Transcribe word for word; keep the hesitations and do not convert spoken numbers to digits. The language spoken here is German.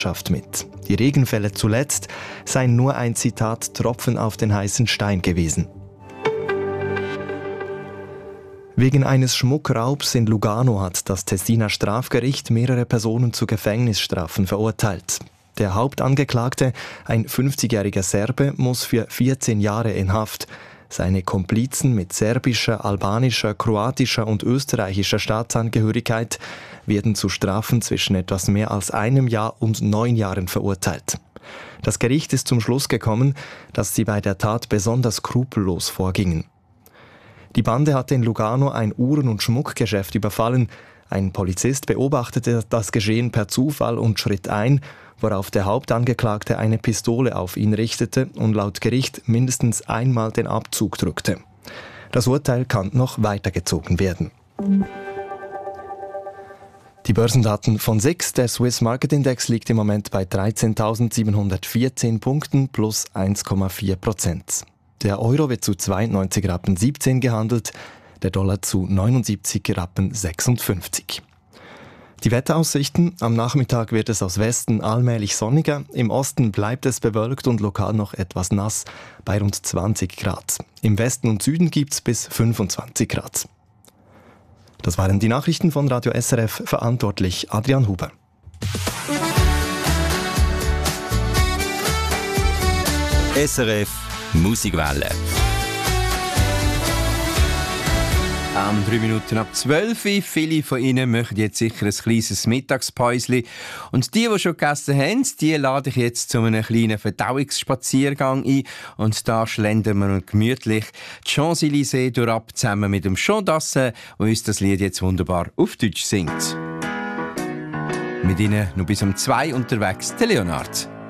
mit. Die Regenfälle zuletzt seien nur ein Zitat Tropfen auf den heißen Stein gewesen. Wegen eines Schmuckraubs in Lugano hat das Tessiner Strafgericht mehrere Personen zu Gefängnisstrafen verurteilt. Der Hauptangeklagte, ein fünfzigjähriger Serbe, muss für vierzehn Jahre in Haft. Seine Komplizen mit serbischer, albanischer, kroatischer und österreichischer Staatsangehörigkeit werden zu Strafen zwischen etwas mehr als einem Jahr und neun Jahren verurteilt. Das Gericht ist zum Schluss gekommen, dass sie bei der Tat besonders skrupellos vorgingen. Die Bande hatte in Lugano ein Uhren- und Schmuckgeschäft überfallen. Ein Polizist beobachtete das Geschehen per Zufall und schritt ein, worauf der Hauptangeklagte eine Pistole auf ihn richtete und laut Gericht mindestens einmal den Abzug drückte. Das Urteil kann noch weitergezogen werden. Die Börsendaten von S I X, der Swiss Market Index, liegt im Moment bei dreizehntausendsiebenhundertvierzehn Punkten plus eins Komma vier Prozent. Der Euro wird zu zweiundneunzig Rappen siebzehn gehandelt, der Dollar zu neunundsiebzig Rappen sechsundfünfzig. Die Wetteraussichten: Am Nachmittag wird es aus Westen allmählich sonniger, im Osten bleibt es bewölkt und lokal noch etwas nass bei rund zwanzig Grad. Im Westen und Süden gibt es bis fünfundzwanzig Grad. Das waren die Nachrichten von Radio S R F, verantwortlich Adrian Huber. S R F Musikwelle. Um, drei Minuten ab zwölf. Viele von Ihnen möchten jetzt sicher ein kleines Mittagspäuschen. Und die, die schon gegessen haben, die lade ich jetzt zu einem kleinen Verdauungsspaziergang ein. Und da schlendern wir gemütlich die Champs-Élysées durch, zusammen mit dem Jean Dassen, der uns das Lied jetzt wunderbar auf Deutsch singt. Mit Ihnen noch bis um zwei unterwegs, der Leonard.